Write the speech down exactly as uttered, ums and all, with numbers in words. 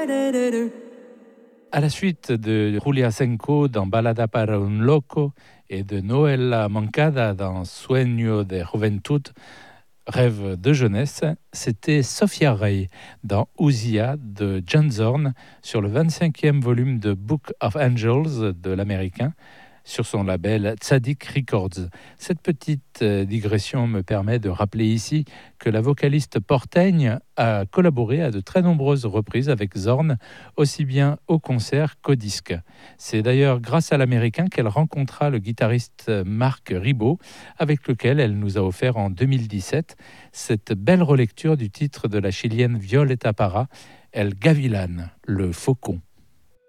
À la suite de Julia Senko dans Balada para un Loco et de Noella Moncada dans Sueño de Juventud, Rêve de jeunesse, c'était Sophia Ray dans Usia de John Zorn sur le vingt-cinquième volume de Book of Angels de l'américain sur son label Tzadik Records. Cette petite digression me permet de rappeler ici que la vocaliste porteigne a collaboré à de très nombreuses reprises avec Zorn, aussi bien au concert qu'au disque. C'est d'ailleurs grâce à l'américain qu'elle rencontra le guitariste Marc Ribot, avec lequel elle nous a offert en deux mille dix-sept cette belle relecture du titre de la chilienne Violeta Parra, El Gavilán, le faucon.